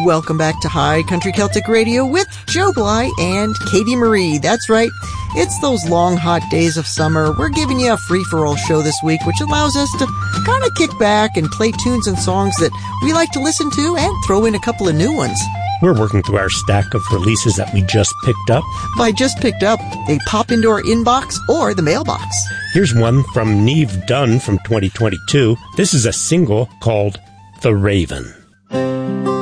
Welcome back to High Country Celtic Radio with Joe Bly and Katie Marie. That's right. It's those long, hot days of summer. We're giving you a free-for-all show this week, which allows us to kind of kick back and play tunes and songs that we like to listen to and throw in a couple of new ones. We're working through our stack of releases that we just picked up. By just picked up, they pop into our inbox or the mailbox. Here's one from Neve Dunn from 2022. This is a single called The Raven.